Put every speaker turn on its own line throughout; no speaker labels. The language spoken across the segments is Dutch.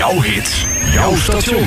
Jouw hits, jouw station.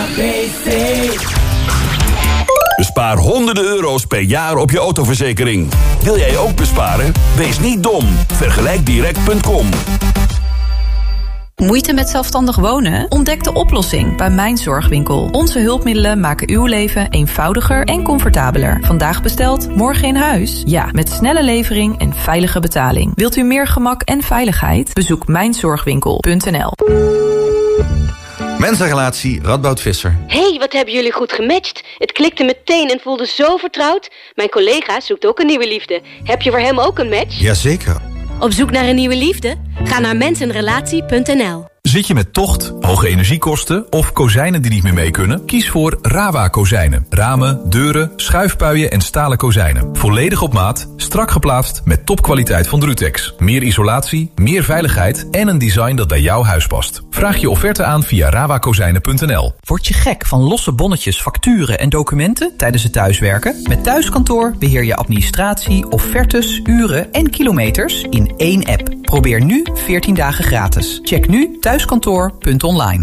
Bespaar honderden euro's per jaar op je autoverzekering. Wil jij ook besparen? Wees niet dom. Vergelijkdirect.com.
Moeite met zelfstandig wonen? Ontdek de oplossing bij Mijn Zorgwinkel. Onze hulpmiddelen maken uw leven eenvoudiger en comfortabeler. Vandaag besteld, morgen in huis? Ja, met snelle levering en veilige betaling. Wilt u meer gemak en veiligheid? Bezoek mijnzorgwinkel.nl.
Mensenrelatie, Radboud Visser.
Hey, wat hebben jullie goed gematcht. Het klikte meteen en voelde zo vertrouwd. Mijn collega zoekt ook een nieuwe liefde. Heb je voor hem ook een match?
Jazeker.
Op zoek naar een nieuwe liefde? Ga naar mensenrelatie.nl.
Zit je met tocht, hoge energiekosten of kozijnen die niet meer mee kunnen? Kies voor Rawa kozijnen. Ramen, deuren, schuifpuien en stalen kozijnen. Volledig op maat, strak geplaatst met topkwaliteit van Drutex. Meer isolatie, meer veiligheid en een design dat bij jouw huis past. Vraag je offerte aan via rawakozijnen.nl.
Word je gek van losse bonnetjes, facturen en documenten tijdens het thuiswerken? Met Thuiskantoor beheer je administratie, offertes, uren en kilometers in één app. Probeer nu 14 dagen gratis. Check nu thuiskantoor.online.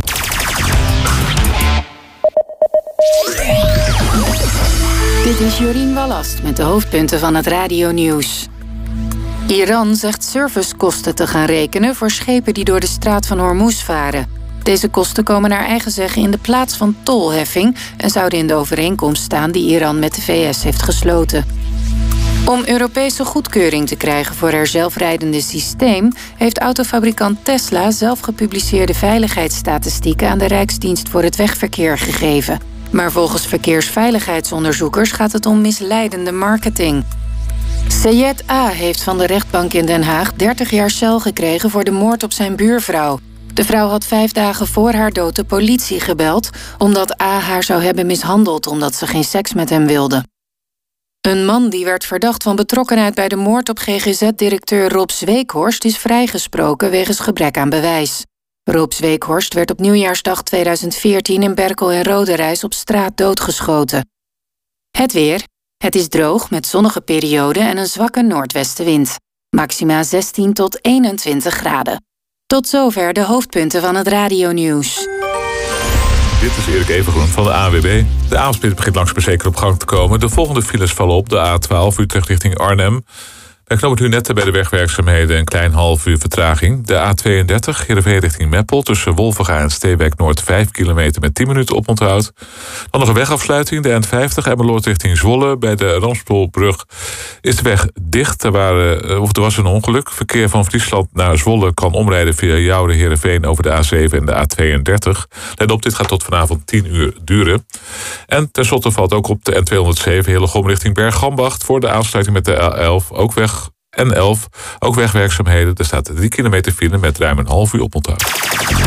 Dit is Jorien Wallast met de hoofdpunten van het radionieuws. Iran zegt servicekosten te gaan rekenen voor schepen die door de straat van Hormuz varen. Deze kosten komen naar eigen zeggen in de plaats van tolheffing en zouden in de overeenkomst staan die Iran met de VS heeft gesloten. Om Europese goedkeuring te krijgen voor haar zelfrijdende systeem heeft autofabrikant Tesla zelf gepubliceerde veiligheidsstatistieken aan de Rijksdienst voor het Wegverkeer gegeven. Maar volgens verkeersveiligheidsonderzoekers gaat het om misleidende marketing. Sayed A. heeft van de rechtbank in Den Haag 30 jaar cel gekregen voor de moord op zijn buurvrouw. De vrouw had 5 dagen voor haar dood de politie gebeld omdat A. haar zou hebben mishandeld omdat ze geen seks met hem wilde. Een man die werd verdacht van betrokkenheid bij de moord op GGZ-directeur Rob Zweekhorst is vrijgesproken wegens gebrek aan bewijs. Rob Zweekhorst werd op nieuwjaarsdag 2014 in Berkel en Roderijs op straat doodgeschoten. Het weer. Het is droog met zonnige perioden en een zwakke noordwestenwind. Maxima 16 tot 21 graden. Tot zover de hoofdpunten van het radionieuws.
Dit is Erik Evengroen van de ANWB. De avondspits begint langzaam zeker op gang te komen. De volgende files vallen op de A12 Utrecht richting Arnhem. Bij knooppunt Lunette bij de wegwerkzaamheden een klein half uur vertraging. De A32 Heerenveen richting Meppel tussen Wolvenga en Steewijk Noord 5 kilometer met 10 minuten oponthoud. Dan nog een wegafsluiting, de N50 Emmeloord richting Zwolle. Bij de Ramspoolbrug is de weg dicht. Er was een ongeluk. Verkeer van Friesland naar Zwolle kan omrijden via Joure Heerenveen over de A7 en de A32. Let op, dit gaat tot vanavond 10 uur duren. En tenslotte valt ook op de N207 Hillegom richting Bergambacht voor de aansluiting met de A11 ook weg. N11, ook wegwerkzaamheden. Er staat 3 kilometer file met ruim een half uur oponthoud.